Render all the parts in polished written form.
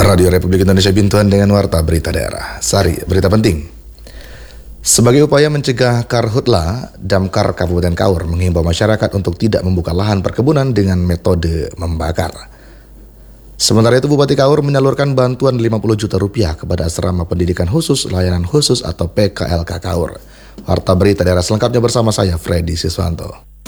Radio Republik Indonesia Bintuan dengan Warta Berita Daerah. Sari, berita penting. Sebagai upaya mencegah karhutla, Damkar Kabupaten Kaur menghimbau masyarakat untuk tidak membuka lahan perkebunan dengan metode membakar. Sementara itu, Bupati Kaur menyalurkan bantuan 50 juta rupiah kepada Asrama Pendidikan Khusus Layanan Khusus atau PKLK Kaur. Warta Berita Daerah selengkapnya bersama saya, Freddy Siswanto.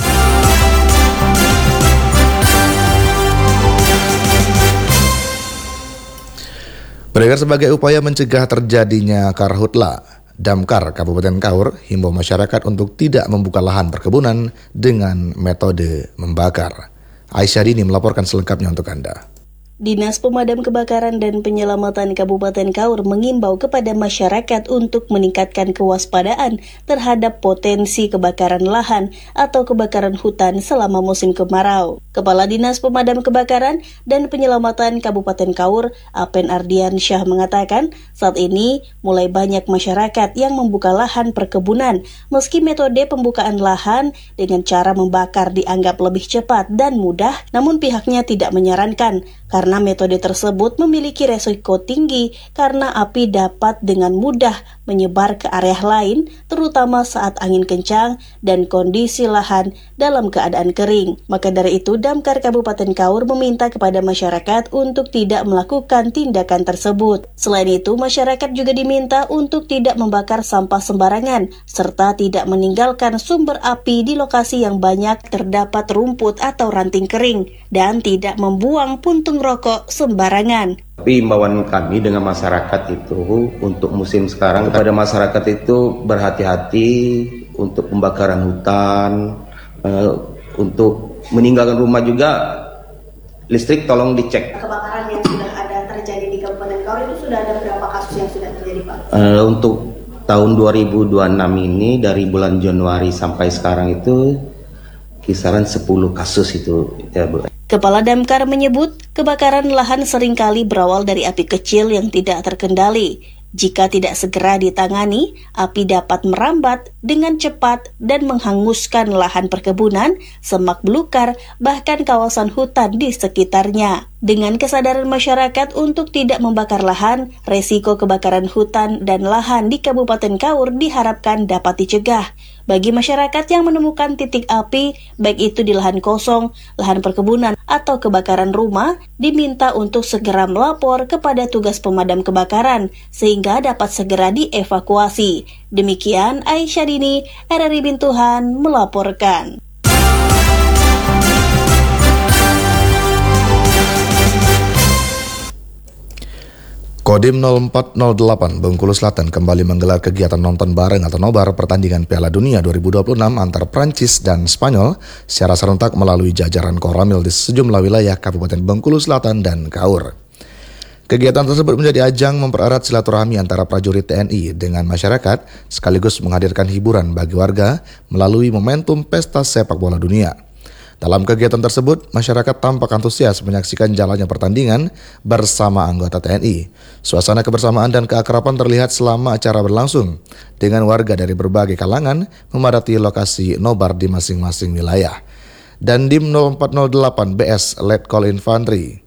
Beredar sebagai upaya mencegah terjadinya karhutla, Damkar Kabupaten Kaur himbau masyarakat untuk tidak membuka lahan perkebunan dengan metode membakar. Aisyah Dini melaporkan selengkapnya untuk Anda. Dinas Pemadam Kebakaran dan Penyelamatan Kabupaten Kaur mengimbau kepada masyarakat untuk meningkatkan kewaspadaan terhadap potensi kebakaran lahan atau kebakaran hutan selama musim kemarau. Kepala Dinas Pemadam Kebakaran dan Penyelamatan Kabupaten Kaur, Apen Ardian Syah mengatakan, saat ini mulai banyak masyarakat yang membuka lahan perkebunan, meski metode pembukaan lahan dengan cara membakar dianggap lebih cepat dan mudah, namun pihaknya tidak menyarankan karena metode tersebut memiliki resiko tinggi karena api dapat dengan mudah menyebar ke area lain, terutama saat angin kencang dan kondisi lahan dalam keadaan kering. Maka dari itu, Damkar Kabupaten Kaur meminta kepada masyarakat untuk tidak melakukan tindakan tersebut. Selain itu, masyarakat juga diminta untuk tidak membakar sampah sembarangan, serta tidak meninggalkan sumber api di lokasi yang banyak terdapat rumput atau ranting kering, dan tidak membuang puntung rokok sembarangan. Tapi imbauan kami dengan masyarakat itu untuk musim sekarang kepada masyarakat itu berhati-hati untuk pembakaran hutan, untuk meninggalkan rumah juga listrik tolong dicek. Kebakaran yang sudah ada terjadi di Kabupaten Kaur itu sudah ada berapa kasus yang sudah terjadi, Pak? Untuk tahun 2026 ini dari bulan Januari sampai sekarang itu kisaran 10 kasus itu ya, Bu. Kepala Damkar menyebut kebakaran lahan seringkali berawal dari api kecil yang tidak terkendali. Jika tidak segera ditangani, api dapat merambat dengan cepat dan menghanguskan lahan perkebunan, semak belukar, bahkan kawasan hutan di sekitarnya. Dengan kesadaran masyarakat untuk tidak membakar lahan, resiko kebakaran hutan dan lahan di Kabupaten Kaur diharapkan dapat dicegah. Bagi masyarakat yang menemukan titik api, baik itu di lahan kosong, lahan perkebunan, atau kebakaran rumah, diminta untuk segera melapor kepada tugas pemadam kebakaran, sehingga dapat segera dievakuasi. Demikian Aisyah Dini, RRI Bintuhan melaporkan. Kodim 0408 Bengkulu Selatan kembali menggelar kegiatan nonton bareng atau nobar pertandingan Piala Dunia 2026 antar Prancis dan Spanyol secara serentak melalui jajaran Koramil di sejumlah wilayah Kabupaten Bengkulu Selatan dan Kaur. Kegiatan tersebut menjadi ajang mempererat silaturahmi antara prajurit TNI dengan masyarakat sekaligus menghadirkan hiburan bagi warga melalui momentum pesta sepak bola dunia. Dalam kegiatan tersebut, masyarakat tampak antusias menyaksikan jalannya pertandingan bersama anggota TNI. Suasana kebersamaan dan keakraban terlihat selama acara berlangsung, dengan warga dari berbagai kalangan memadati lokasi nobar di masing-masing wilayah. Dandim 0408 BS Letkol Infanteri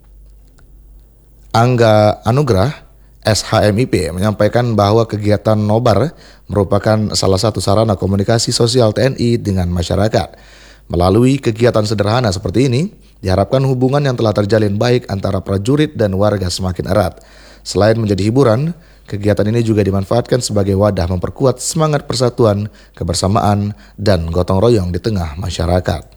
Angga Anugrah SHMIP menyampaikan bahwa kegiatan nobar merupakan salah satu sarana komunikasi sosial TNI dengan masyarakat. Melalui kegiatan sederhana seperti ini, diharapkan hubungan yang telah terjalin baik antara prajurit dan warga semakin erat. Selain menjadi hiburan, kegiatan ini juga dimanfaatkan sebagai wadah memperkuat semangat persatuan, kebersamaan, dan gotong royong di tengah masyarakat.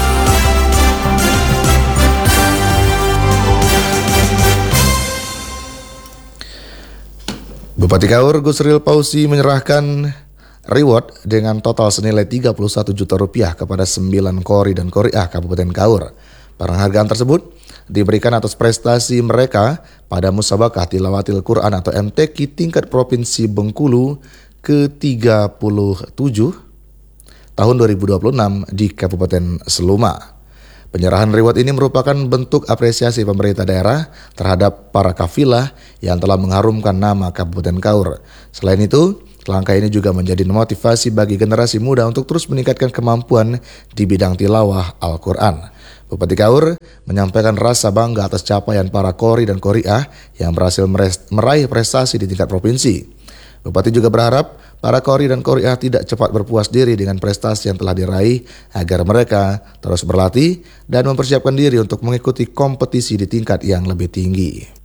Bupati Kaur Gusril Pausi menyerahkan reward dengan total senilai 31 juta rupiah kepada 9 Kori dan Koriah Kabupaten Kaur. Penghargaan tersebut diberikan atas prestasi mereka pada Musabakah Tilawatil Quran atau MTQ tingkat Provinsi Bengkulu ke-37 tahun 2026 di Kabupaten Seluma. Penyerahan reward ini merupakan bentuk apresiasi pemerintah daerah terhadap para kafilah yang telah mengharumkan nama Kabupaten Kaur. Selain itu, langkah ini juga menjadi motivasi bagi generasi muda untuk terus meningkatkan kemampuan di bidang tilawah Al-Quran. Bupati Kaur menyampaikan rasa bangga atas capaian para Kori dan Koriah yang berhasil meraih prestasi di tingkat provinsi. Bupati juga berharap para Kori dan Koriah tidak cepat berpuas diri dengan prestasi yang telah diraih agar mereka terus berlatih dan mempersiapkan diri untuk mengikuti kompetisi di tingkat yang lebih tinggi.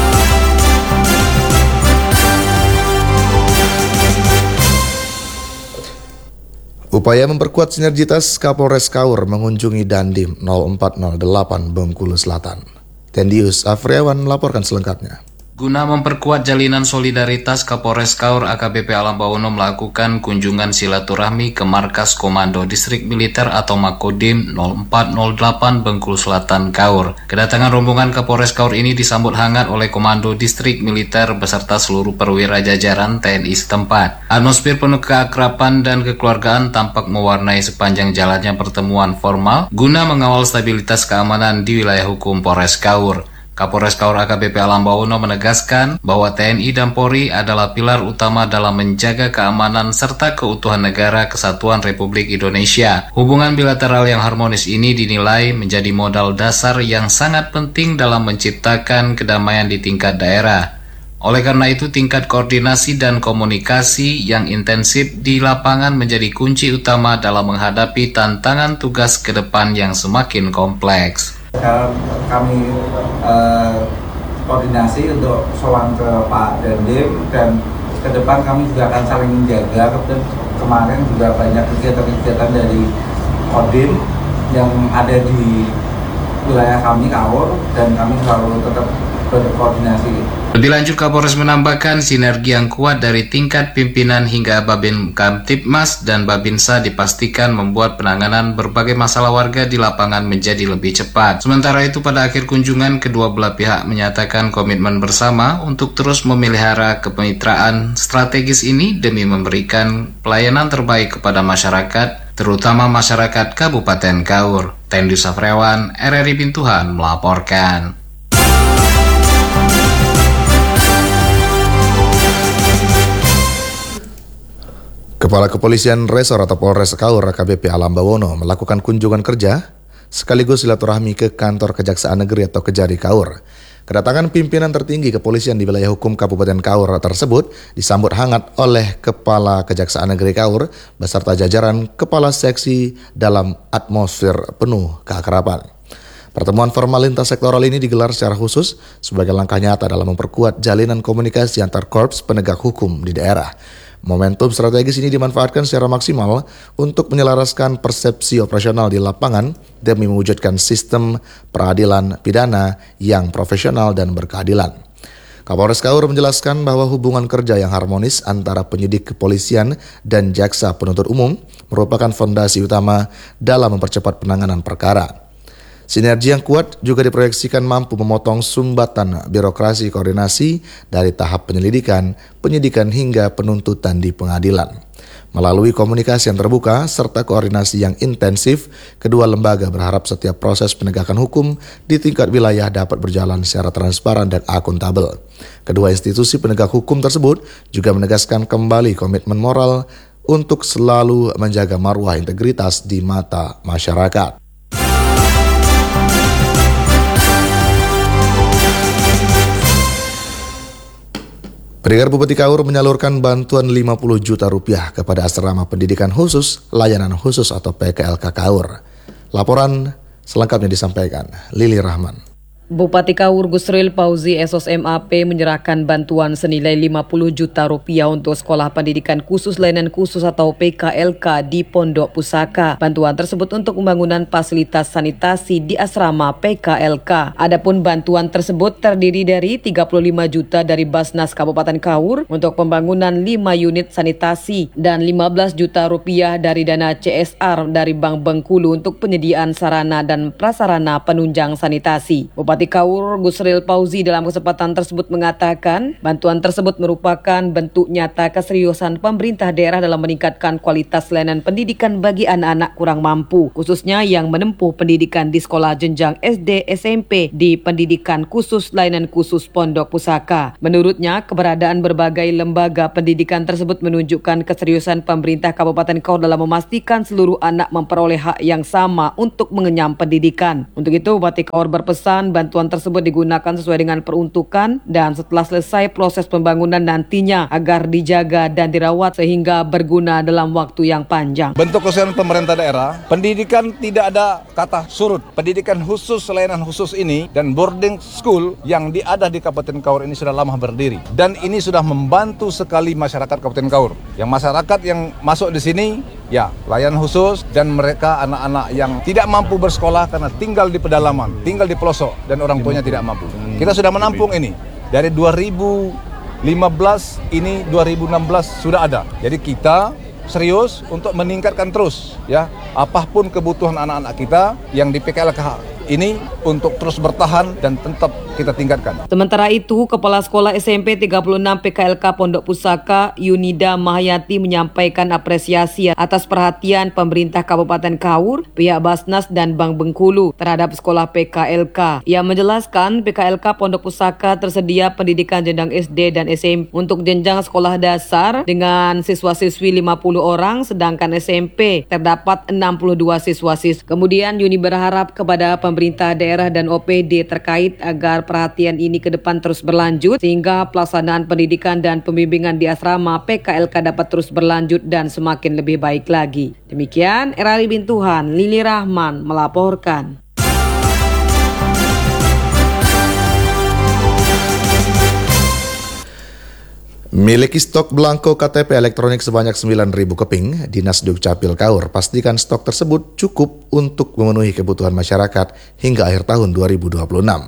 Upaya memperkuat sinergitas Kapolres Kaur mengunjungi Dandim 0408 Bengkulu Selatan. Tendius Afriawan melaporkan selengkapnya. Guna memperkuat jalinan solidaritas, Kapolres Kaur AKBP Alam Bawono melakukan kunjungan silaturahmi ke Markas Komando Distrik Militer atau Makodim 0408 Bengkulu Selatan Kaur. Kedatangan rombongan Kapolres Kaur ini disambut hangat oleh Komando Distrik Militer beserta seluruh perwira jajaran TNI setempat. Atmosfer penuh keakraban dan kekeluargaan tampak mewarnai sepanjang jalannya pertemuan formal guna mengawal stabilitas keamanan di wilayah hukum Polres Kaur. Kapolres Kaur AKBP Alam Bawono menegaskan bahwa TNI dan Polri adalah pilar utama dalam menjaga keamanan serta keutuhan negara kesatuan Republik Indonesia. Hubungan bilateral yang harmonis ini dinilai menjadi modal dasar yang sangat penting dalam menciptakan kedamaian di tingkat daerah. Oleh karena itu, tingkat koordinasi dan komunikasi yang intensif di lapangan menjadi kunci utama dalam menghadapi tantangan tugas ke depan yang semakin kompleks. Sekarang kami koordinasi untuk sowan ke Pak Dandim dan ke depan kami juga akan saling menjaga. Kemarin juga banyak kegiatan-kegiatan dari Kodim yang ada di wilayah kami Kaur dan kami selalu tetap berkoordinasi. Lebih lanjut, Kapolres menambahkan sinergi yang kuat dari tingkat pimpinan hingga Babin Kamtibmas dan Babinsa dipastikan membuat penanganan berbagai masalah warga di lapangan menjadi lebih cepat. Sementara itu, pada akhir kunjungan, kedua belah pihak menyatakan komitmen bersama untuk terus memelihara kemitraan strategis ini demi memberikan pelayanan terbaik kepada masyarakat, terutama masyarakat Kabupaten Kaur. Tendius Afriawan, RRI Bintuhan melaporkan. Kepala Kepolisian Resor atau Polres Kaur AKBP Alam Bawono melakukan kunjungan kerja sekaligus silaturahmi ke kantor Kejaksaan Negeri atau Kejari Kaur. Kedatangan pimpinan tertinggi kepolisian di wilayah hukum Kabupaten Kaur tersebut disambut hangat oleh Kepala Kejaksaan Negeri Kaur beserta jajaran kepala seksi dalam atmosfer penuh keakraban. Pertemuan formal lintas sektoral ini digelar secara khusus sebagai langkah nyata dalam memperkuat jalinan komunikasi antar korps penegak hukum di daerah. Momentum strategis ini dimanfaatkan secara maksimal untuk menyelaraskan persepsi operasional di lapangan demi mewujudkan sistem peradilan pidana yang profesional dan berkeadilan. Kapolres Kaur menjelaskan bahwa hubungan kerja yang harmonis antara penyidik kepolisian dan jaksa penuntut umum merupakan fondasi utama dalam mempercepat penanganan perkara. Sinergi yang kuat juga diproyeksikan mampu memotong sumbatan birokrasi koordinasi dari tahap penyelidikan, penyidikan hingga penuntutan di pengadilan. Melalui komunikasi yang terbuka serta koordinasi yang intensif, kedua lembaga berharap setiap proses penegakan hukum di tingkat wilayah dapat berjalan secara transparan dan akuntabel. Kedua institusi penegak hukum tersebut juga menegaskan kembali komitmen moral untuk selalu menjaga marwah integritas di mata masyarakat. Pendengar, Bupati Kaur menyalurkan bantuan 50 juta rupiah kepada Asrama Pendidikan Khusus Layanan Khusus atau PKLK Kaur. Laporan selengkapnya disampaikan Lili Rahman. Bupati Kaur Gusril Pauzi SOS MAP menyerahkan bantuan senilai 50 juta rupiah untuk Sekolah Pendidikan Khusus Layanan Khusus atau PKLK di Pondok Pusaka. Bantuan tersebut untuk pembangunan fasilitas sanitasi di asrama PKLK. Adapun bantuan tersebut terdiri dari 35 juta dari Basnas Kabupaten Kaur untuk pembangunan 5 unit sanitasi dan 15 juta rupiah dari dana CSR dari Bank Bengkulu untuk penyediaan sarana dan prasarana penunjang sanitasi. Bupati Bupati Kaur Gusril Pauzi dalam kesempatan tersebut mengatakan bantuan tersebut merupakan bentuk nyata keseriusan pemerintah daerah dalam meningkatkan kualitas layanan pendidikan bagi anak-anak kurang mampu, khususnya yang menempuh pendidikan di sekolah jenjang SD, SMP di pendidikan khusus layanan khusus Pondok Pusaka. Menurutnya, keberadaan berbagai lembaga pendidikan tersebut menunjukkan keseriusan pemerintah Kabupaten Kaur dalam memastikan seluruh anak memperoleh hak yang sama untuk mengenyam pendidikan. Untuk itu, Bupati Kaur berpesan bantuan tersebut digunakan sesuai dengan peruntukan dan setelah selesai proses pembangunan nantinya agar dijaga dan dirawat sehingga berguna dalam waktu yang panjang. Bentuk keseriusan pemerintah daerah, pendidikan tidak ada kata surut. Pendidikan khusus, layanan khusus ini dan boarding school yang ada di Kabupaten Kaur ini sudah lama berdiri. Dan ini sudah membantu sekali masyarakat Kabupaten Kaur. Yang masyarakat yang masuk di sini, ya layanan khusus dan mereka anak-anak yang tidak mampu bersekolah karena tinggal di pedalaman, tinggal di pelosok dan orang tuanya tidak mampu. Kita sudah menampung ini dari 2015 ini 2016 sudah ada. Jadi kita serius untuk meningkatkan terus ya apapun kebutuhan anak-anak kita yang di PKLK ini untuk terus bertahan dan tetap kita tingkatkan. Sementara itu, Kepala Sekolah SMP 36 PKLK Pondok Pusaka, Yunida Mahayati menyampaikan apresiasi atas perhatian pemerintah Kabupaten Kaur, pihak Basnas dan Bank Bengkulu terhadap sekolah PKLK. Ia menjelaskan PKLK Pondok Pusaka tersedia pendidikan jenjang SD dan SMP. Untuk jenjang sekolah dasar dengan siswa-siswi 50 orang, sedangkan SMP terdapat 62 siswa-siswi. Kemudian Yuni berharap kepada pemerintah daerah dan OPD terkait agar perhatian ini ke depan terus berlanjut sehingga pelaksanaan pendidikan dan pembimbingan di asrama PKLK dapat terus berlanjut dan semakin lebih baik lagi. Demikian, Erali Bintuhan, Lili Rahman melaporkan. Miliki stok belangko KTP elektronik sebanyak 9.000 keping, Dinas Dukcapil Kaur pastikan stok tersebut cukup untuk memenuhi kebutuhan masyarakat hingga akhir tahun 2026.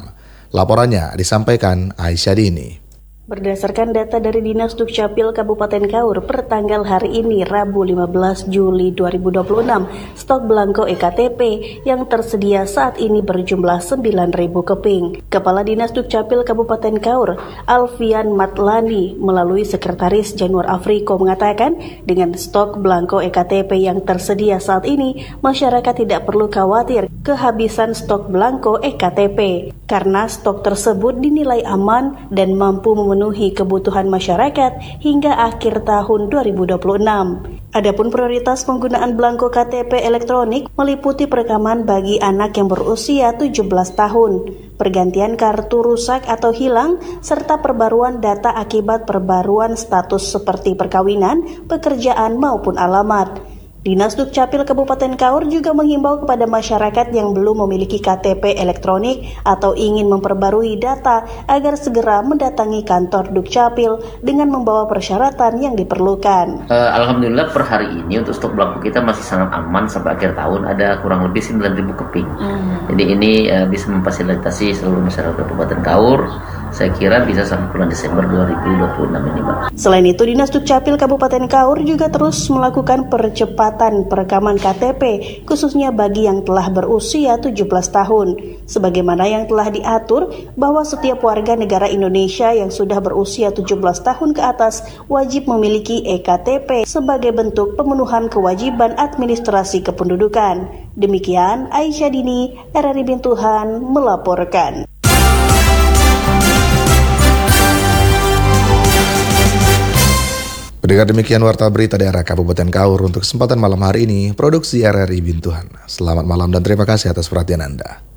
Laporannya disampaikan Aisyah Dini. Berdasarkan data dari Dinas Dukcapil Kabupaten Kaur per tanggal hari ini Rabu 15 Juli 2026, stok belangko EKTP yang tersedia saat ini berjumlah 9.000 keping. Kepala Dinas Dukcapil Kabupaten Kaur, Alfian Matlani, melalui Sekretaris Januar Afriko mengatakan, dengan stok belangko EKTP yang tersedia saat ini, masyarakat tidak perlu khawatir kehabisan stok belangko EKTP karena stok tersebut dinilai aman dan mampu memenuhi kebutuhan masyarakat hingga akhir tahun 2026. Adapun prioritas penggunaan belangko KTP elektronik meliputi perekaman bagi anak yang berusia 17 tahun, pergantian kartu rusak atau hilang, serta perbaruan data akibat perbaruan status seperti perkawinan, pekerjaan maupun alamat. Dinas Dukcapil Kabupaten Kaur juga menghimbau kepada masyarakat yang belum memiliki KTP elektronik atau ingin memperbarui data agar segera mendatangi kantor Dukcapil dengan membawa persyaratan yang diperlukan. Alhamdulillah per hari ini untuk stok belangko kita masih sangat aman sampai akhir tahun, ada kurang lebih 9.000 keping. Jadi ini bisa memfasilitasi seluruh masyarakat Kabupaten Kaur. Saya kira bisa sampai bulan Desember 2026 ini, Pak. Selain itu, Dinas Dukcapil Kabupaten Kaur juga terus melakukan percepatan perekaman KTP, khususnya bagi yang telah berusia 17 tahun. Sebagaimana yang telah diatur bahwa setiap warga negara Indonesia yang sudah berusia 17 tahun ke atas wajib memiliki EKTP sebagai bentuk pemenuhan kewajiban administrasi kependudukan. Demikian, Aisyah Dini, RRI Bintuhan, melaporkan. Pendengar, demikian warta berita daerah Kabupaten Kaur untuk kesempatan malam hari ini, produksi RRI Bintuhan. Selamat malam dan terima kasih atas perhatian Anda.